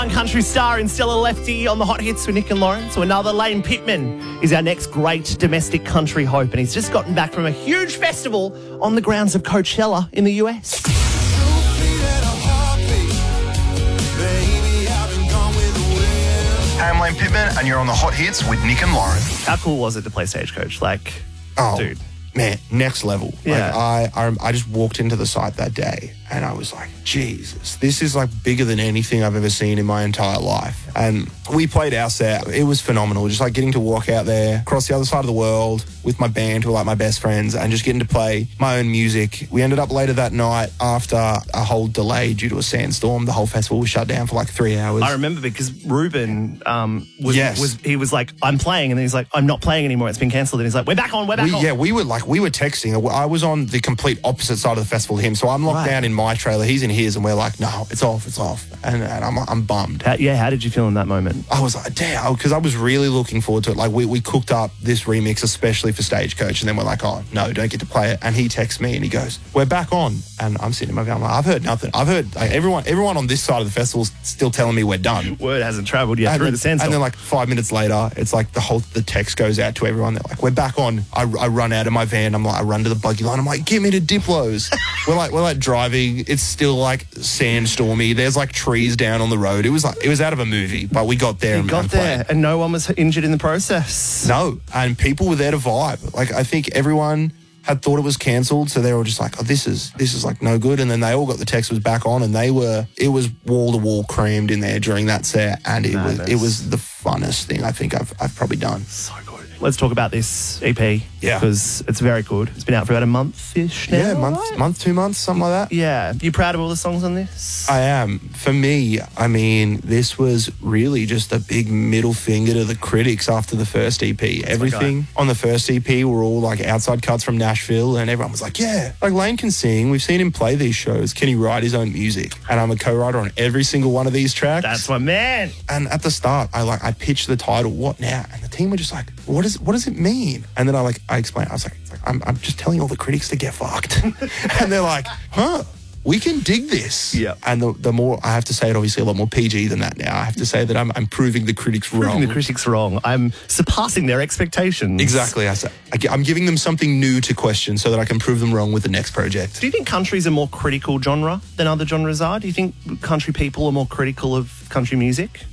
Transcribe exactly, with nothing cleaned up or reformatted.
one country star and Stella Lefty on the Hot Hits with Nick and Lauren. So another Lane Pittman is our next great domestic country hope, and he's just gotten back from a huge festival on the grounds of Coachella in the U S. Hey, I'm Lane Pittman, and you're on the Hot Hits with Nick and Lauren. How cool was it to play Stagecoach? Like, Oh, dude. man, next level. Yeah. Like I, I, I just walked into the site that day and I was like, Jesus, this is like bigger than anything I've ever seen in my entire life. And we played our set. It was phenomenal. Just like getting to walk out there across the other side of the world with my band, who are like my best friends, and just getting to play my own music. We ended up later that night after a whole delay due to a sandstorm. The whole festival was shut down for like three hours. I remember because Ruben um, was, Yes. was, he was like, I'm playing. And then he's like, I'm not playing anymore. It's been cancelled. And he's like, we're back on, we're back We, on. yeah, we were like, we were texting. I was on the complete opposite side of the festival to him. So I'm locked Right. down in my trailer. He's in his, and we're like, no, it's off, it's off. And, and I'm, I'm bummed. How, yeah, how did you feel in that moment? I was like, damn, because I was really looking forward to it. Like, we, we cooked up this remix especially for Stagecoach, and then we're like, oh, no, don't get to play it. And he texts me and he goes, we're back on. And I'm sitting in my van, I'm like, I've heard nothing. I've heard, like, everyone everyone on this side of the festival's still telling me we're done. Word hasn't travelled yet And through then, the sandstorm. and then, like, five minutes later, it's like the whole, the text goes out to everyone. They're like, we're back on. I, I run out of my van. I'm like, I run to the buggy line. I'm like, get me to Diplo's. we're like, we're like driving. It's still like sandstormy. There's like trees down on the road. It was like, it was out of a movie, but we got there you and, got and there played. and no one was injured in the process. No, and people were there to vibe. Like, I think everyone had thought it was cancelled, so they were just like, oh, this is this is like no good. And then they all got the text was back on, and they were, it was wall to wall creamed in there during that set, and it was Madness. it was the funnest thing I think I've I've probably done. So good. Let's talk about this E P. Yeah. Because it's very good. It's been out for about a month-ish now. Yeah, month right? month two months, something like that. Yeah. You proud of all the songs on this? I am. For me, I mean, this was really just a big middle finger to the critics after the first E P. Everything on the first E P were all like outside cuts from Nashville, and everyone was like, yeah, like Lane can sing. We've seen him play these shows. Can he write his own music? And I'm a co-writer on every single one of these tracks. That's my man. And at the start, I like I pitched the title, "What Now?" And the team were just like, "What is? What does it mean?" And then I like I explained. I was like, it's like I'm, I'm just telling all the critics to get fucked. And they're like, "Huh? We can dig this." Yeah. And the, the more I have to say it, obviously a lot more P G than that now. I have to say that I'm, I'm proving the critics Proving wrong. the critics wrong. I'm surpassing their expectations. Exactly. I say, I, gi- I'm giving them something new to question so that I can prove them wrong with the next project. Do you think country's a more critical genre than other genres are? Do you think country people are more critical of country music?